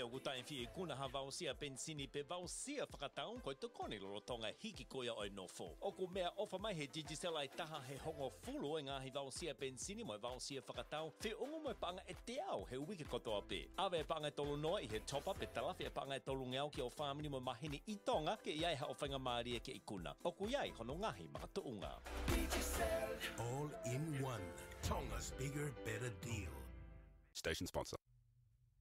o kutai fi kuna ha vausia pensini pe vausia whakatau koe te kone lorotonga hiki koia oi nofo. O ku mea ofa mai he Digicel ai taha he hongo fulu e ngahi vausia pensini mo vausia whakatau fe ungo mo panga e te au he wiki kotoa pe. Awe panga tolu noa I he top up e talafi e panga tolu ngau ki o whamini mo mahini I tonga ke iai ha o whainga maaria ke I kuna. O ku iai hono ngahi makatuunga. All in one. Tonga's bigger, better deal. Station sponsor.